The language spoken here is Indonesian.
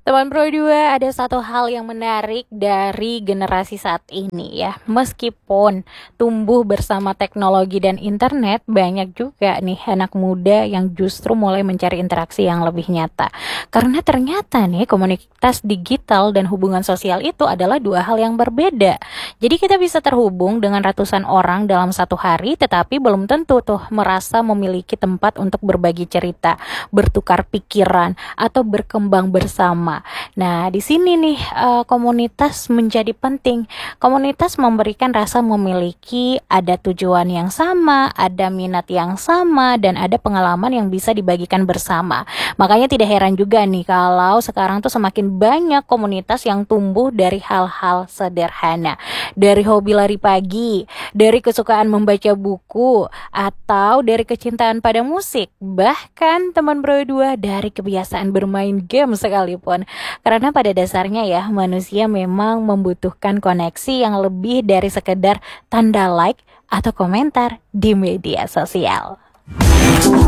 Teman Pro 2, ada satu hal yang menarik dari generasi saat ini ya. Meskipun tumbuh bersama teknologi dan internet, banyak juga nih anak muda yang justru mulai mencari interaksi yang lebih nyata. Karena ternyata nih komunitas digital dan hubungan sosial itu adalah dua hal yang berbeda. Jadi kita bisa terhubung dengan ratusan orang dalam satu hari, tetapi belum tentu tuh merasa memiliki tempat untuk berbagi cerita, bertukar pikiran, atau berkembang bersama. Nah, di sini nih komunitas menjadi penting. Komunitas memberikan rasa memiliki, ada tujuan yang sama, ada minat yang sama, dan ada pengalaman yang bisa dibagikan bersama. Makanya tidak heran juga nih kalau sekarang tuh semakin banyak komunitas yang tumbuh dari hal-hal sederhana. Dari hobi lari pagi, dari kesukaan membaca buku, atau dari kecintaan pada musik. Bahkan teman berdua dari kebiasaan bermain game sekalipun. Karena pada dasarnya ya, manusia memang membutuhkan koneksi yang lebih dari sekedar tanda like atau komentar di media sosial.